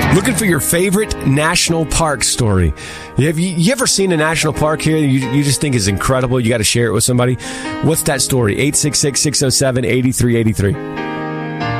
Looking for your favorite national park story. Have you ever seen a national park here you just think is incredible? You got to share it with somebody. What's that story? 866-607-8383.